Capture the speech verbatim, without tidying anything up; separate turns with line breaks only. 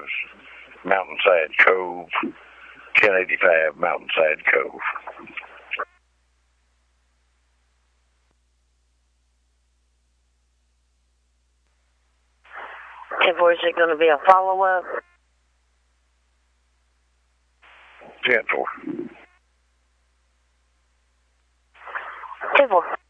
is Mountainside Cove, ten eighty-five Mountainside Cove.
ten four, is it going to be a follow-up?
ten four.
ten four.